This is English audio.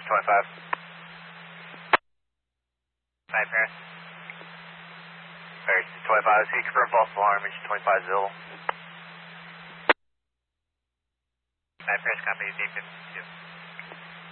Mission 25. 9 Paris. Paris 25, can you confirm false alarm, Mission 25 Zill? 9 Paris, copy, deep in 2.